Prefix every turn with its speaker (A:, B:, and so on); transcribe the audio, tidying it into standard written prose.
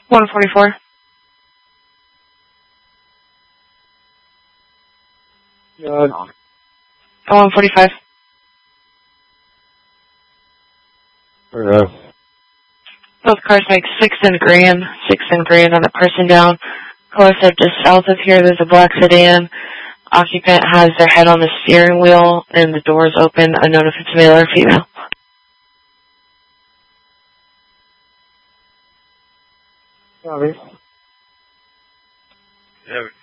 A: 144. 145. Both cars make 6 and grand. 6 and grand on the person down. Caller said just south of here there's a black sedan. Occupant has their head on the steering wheel and the doors open. Unknown if it's male or female.
B: Sorry. Yeah.